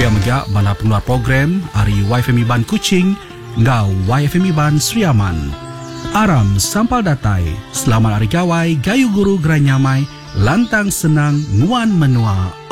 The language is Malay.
Pia megak bala pengeluar program Ari YFM Iban Kuching ngau YFM Iban Sriaman. Aram sampal datai, selamat hari gawai, gayu guru geranyamai, lantang senang, nguan menua.